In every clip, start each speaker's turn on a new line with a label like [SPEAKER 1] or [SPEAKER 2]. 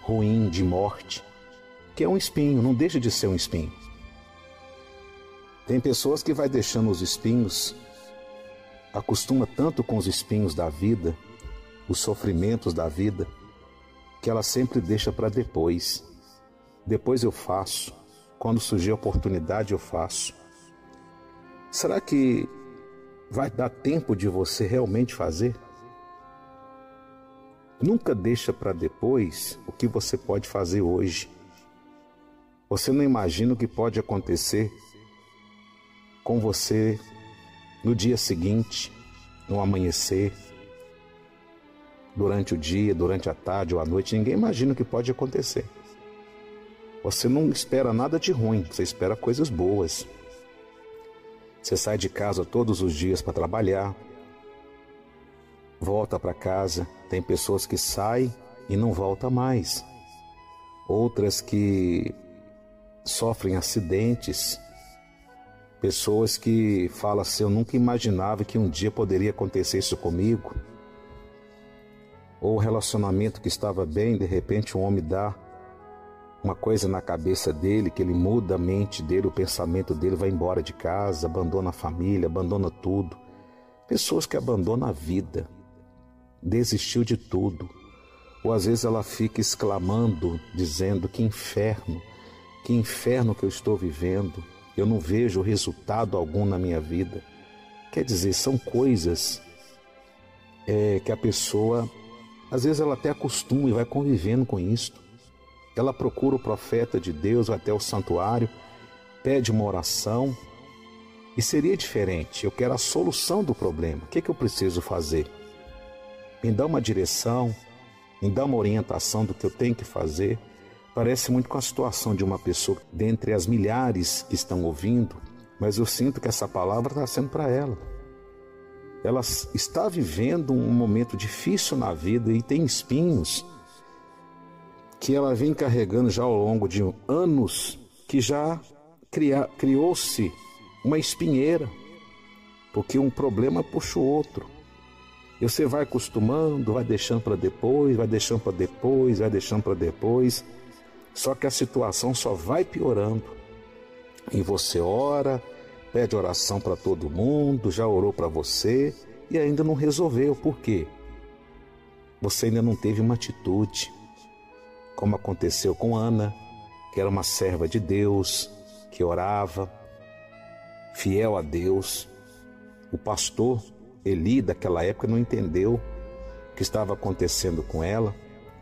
[SPEAKER 1] ruim, de morte, que é um espinho, não deixa de ser um espinho. Tem pessoas que vai deixando os espinhos, acostuma tanto com os espinhos da vida, os sofrimentos da vida, que ela sempre deixa para depois. Depois eu faço, quando surgir a oportunidade eu faço. Será que vai dar tempo de você realmente fazer? Nunca deixa para depois o que você pode fazer hoje. Você não imagina o que pode acontecer com você no dia seguinte, no amanhecer, durante o dia, durante a tarde ou a noite. Ninguém imagina o que pode acontecer. Você não espera nada de ruim, você espera coisas boas. Você sai de casa todos os dias para trabalhar, volta para casa. Tem pessoas que saem e não voltam mais. Outras que sofrem acidentes. Pessoas que falam assim: eu nunca imaginava que um dia poderia acontecer isso comigo. Ou o relacionamento que estava bem, de repente um homem dá uma coisa na cabeça dele, que ele muda a mente dele, o pensamento dele, vai embora de casa, abandona a família, abandona tudo. Pessoas que abandonam a vida, desistiu de tudo. Ou às vezes ela fica exclamando, dizendo: que inferno que eu estou vivendo, eu não vejo resultado algum na minha vida. Quer dizer, são coisas que a pessoa, às vezes ela até acostuma e vai convivendo com isso. Ela procura o profeta de Deus, vai até o santuário, pede uma oração, e seria diferente. Eu quero a solução do problema. O que eu preciso fazer? Me dá uma direção, me dá uma orientação do que eu tenho que fazer. Parece muito com a situação de uma pessoa dentre as milhares que estão ouvindo, mas eu sinto que essa palavra está sendo para ela. Ela está vivendo um momento difícil na vida e tem espinhos que ela vem carregando já ao longo de anos, que já criou-se uma espinheira, porque um problema puxa o outro. E você vai acostumando, vai deixando para depois, vai deixando para depois, vai deixando para depois, só que a situação só vai piorando. E você ora, pede oração para todo mundo, já orou para você e ainda não resolveu. Por quê? Você ainda não teve uma atitude, como aconteceu com Ana, que era uma serva de Deus, que orava, fiel a Deus. O pastor Eli daquela época não entendeu o que estava acontecendo com ela,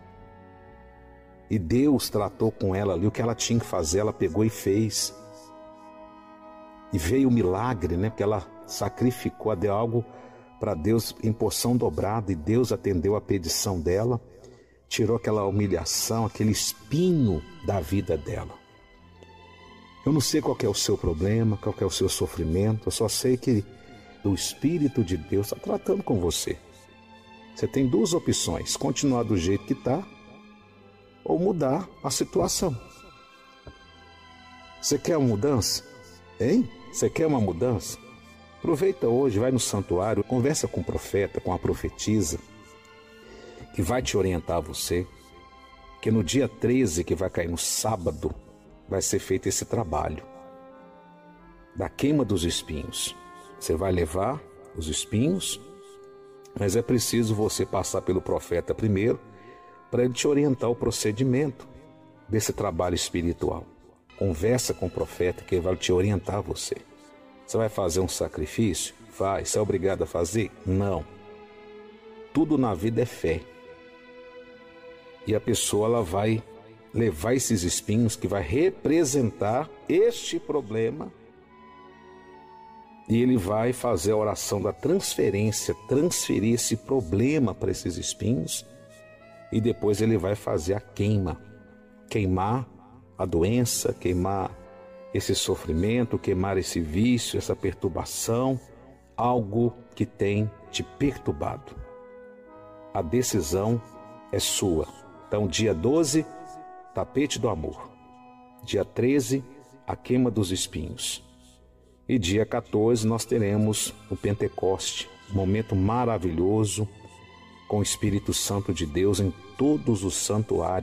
[SPEAKER 1] e Deus tratou com ela ali o que ela tinha que fazer. Ela pegou e fez, e veio o milagre, né? Porque ela sacrificou, deu algo para Deus em porção dobrada, e Deus atendeu a petição dela, tirou aquela humilhação, aquele espinho da vida dela. Eu não sei qual que é o seu problema, qual que é o seu sofrimento, eu só sei que o Espírito de Deus está tratando com você. Você tem duas opções: continuar do jeito que está ou mudar a situação. Você quer uma mudança? Hein? Você quer uma mudança? Aproveita hoje, vai no santuário, conversa com o profeta, com a profetisa, que vai te orientar a você, que no dia 13, que vai cair no sábado, vai ser feito esse trabalho da queima dos espinhos. Você vai levar os espinhos, mas é preciso você passar pelo profeta primeiro, para ele te orientar o procedimento desse trabalho espiritual. Conversa com o profeta, que ele vai te orientar você. Você vai fazer um sacrifício? Vai. Você é obrigado a fazer? Não. Tudo na vida é fé. E a pessoa, ela vai levar esses espinhos, que vai representar este problema, e ele vai fazer a oração da transferência, transferir esse problema para esses espinhos, e depois ele vai fazer a queima, queimar a doença, queimar esse sofrimento, queimar esse vício, essa perturbação, algo que tem te perturbado. A decisão é sua. Então, dia 12, tapete do amor. Dia 13, a queima dos espinhos. E dia 14 nós teremos o Pentecoste, um momento maravilhoso, com o Espírito Santo de Deus em todos os santuários